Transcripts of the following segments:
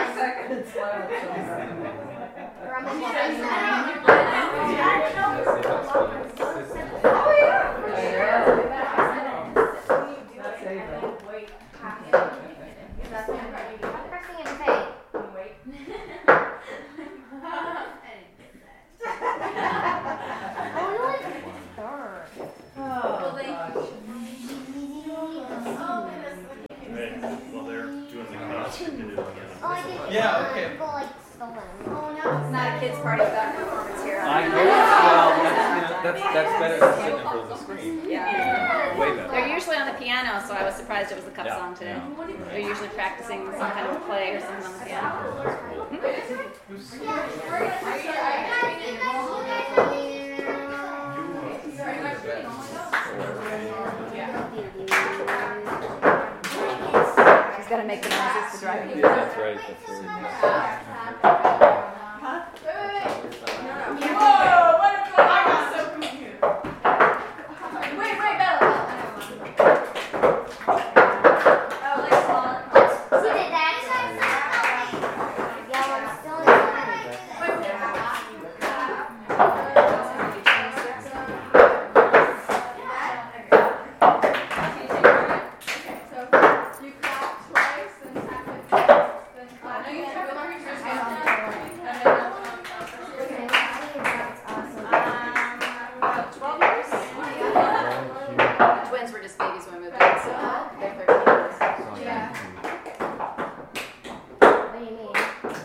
Yeah, okay. It's not a kids' party without performance here. I know. Well, that's better than sitting in front of the screen. Yeah. Way better. They're usually on the piano, so I was surprised it was a cup song today. Yeah. They're usually practicing some kind of play or something on the piano. He's got to make the noises to drive you. That's right. That's right. Whoa! What a I got so confused. Wait, Bella. Oh, like smaller. See the dad side? Yeah, I'm still in So you clap twice and tap it. Then clap. No, you tap it. Twins were just babies when we moved in, so they're 13 years. Yeah. What do you mean?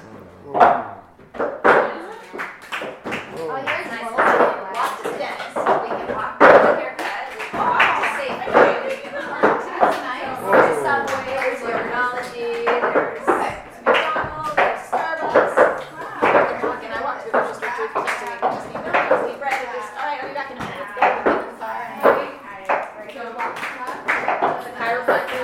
Oh, yours is Nice. nice. Walk to the dentist. We can walk to the haircut. We can walk to Safeway. We can walk to Subway. There's Urology. There's McDonald's. There's Starbucks. And I walk to the grocery store too. Just so we can just eat bread. Just eat bread. All right, I'll be back in a minute. Go in the car. So walk, clap. The chiropractor.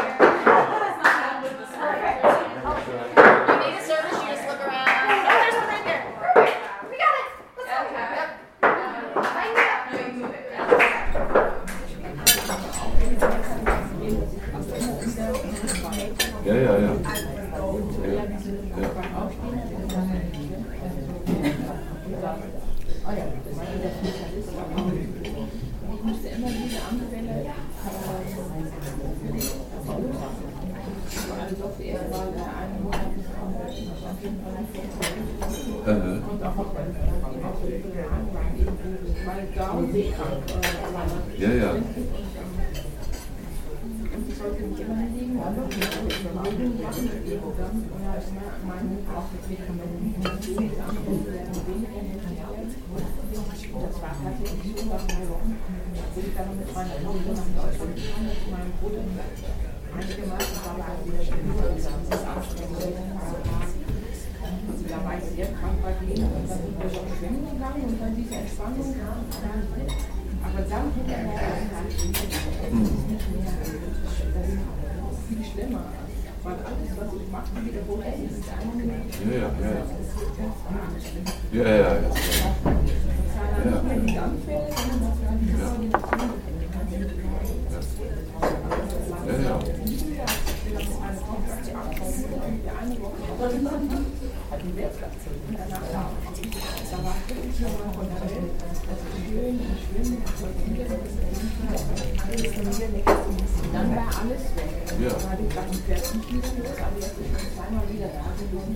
You need a service, you just look around. Oh, there's one right there. Perfect. We got it. Let's go. Yep. No, you move it. Ja. Ja. Da war ich sehr krank bei denen und dann sind wir schon schwimmen gegangen und dann diese Entspannung. Aber dann hinterher das ist viel schlimmer. Weil alles, was ich mache, wiederholt ist es angenehm. Dann war alles weg. Ja. Dann habe ich gesagt, ich werde nicht wieder los, aber jetzt ist schon zweimal wieder da gewesen.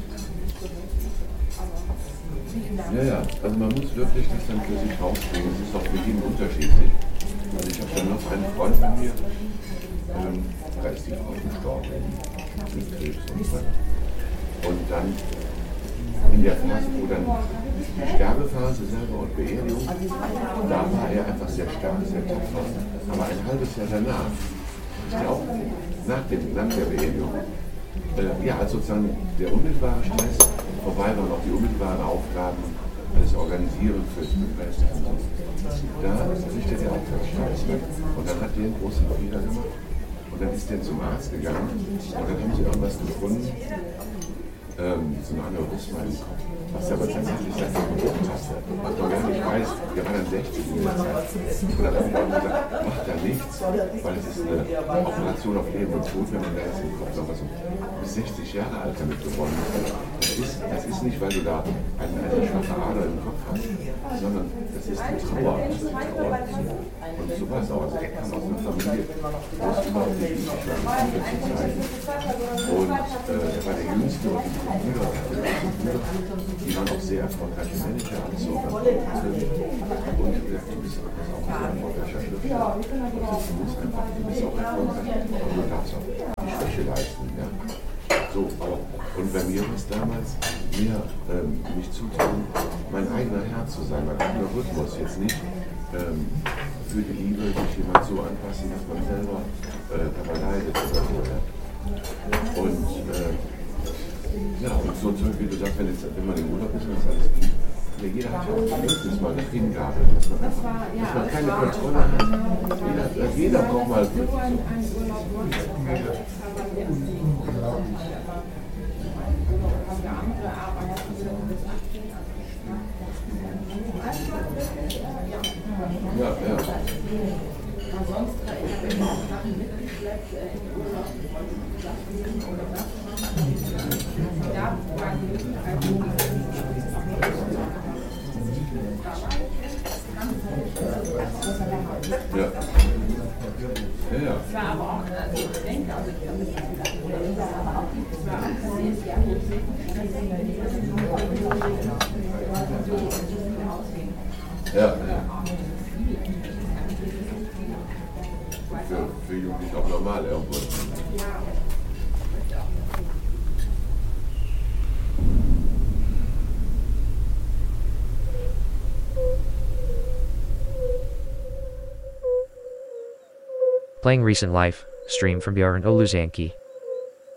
Ja, also man muss wirklich das dann für sich rauskriegen. Es ist auch für jeden unterschiedlich. Also ich habe dann noch einen Freund von mir, da ist die Frau gestorben mit Krebs und so. Und dann in der Phase, wo dann die Sterbephase selber und Beerdigung, da war er einfach sehr stark, sehr tapfer. Aber ein halbes Jahr danach, ich glaube, nach der Beerdigung, als sozusagen der unmittelbare Stress vorbei war, noch die unmittelbaren Aufgaben, alles organisieren für den Rest. Da richtete er auch ganz stark. Und dann hat der einen großen Fehler gemacht. Und dann ist der zum Arzt gegangen. Und dann haben sie irgendwas gefunden. so ein Aneurysma im Kopf, was aber tatsächlich seit der Geburt hatte. Was man gar nicht weiß, wir waren dann 60 in der Zeit. Und dann haben wir gesagt, macht da nichts, weil es ist eine Operation auf Leben und Tod, wenn man da jetzt im Kopf noch so bis 60 Jahre alt damit gewonnen ist. Das ist nicht, weil du da eine schwache Ader im Kopf hast, sondern das ist eine Trauer. Und so war es auch. Also er kam aus einer Familie, wo es überhaupt nicht üblich war, zu zeigen. Und er war der Jüngste und die Brüder, die waren auch sehr erfolgreiche Manager, alles so. Und ich gesagt, du bist auch ein sehr erfolgreicher Schriftsteller. Du bist auch erfolgreich, aber du darfst auch die Schwäche leisten. Ja? So, aber, und bei mir war es damals mehr mich zutrauen, mein eigener Herr zu sein, mein eigener Rhythmus. Jetzt nicht für die Liebe sich jemand so anpassen, dass man selber dabei leidet oder so. Und ja, und so zum Beispiel, wie du sagst, wenn man im Urlaub ist und das alles gibt, ja, jeder hat ja auch Bedürfnis mal eine Hingabe, dass man keine Kontrolle hat. Jeder braucht mal ja, ja. Sonst wenn man Sachen mitgeschleppt in den Urlaub, oder das machen. Da war die Möglichkeit, ja. Ja, ja. es war aber auch, also ich denke, also ich habe es war auch sehr, sehr gut. Ja, ja. Für Jugendliche auch normal irgendwo. Playing Recent Life, stream from Björn Oluzanki.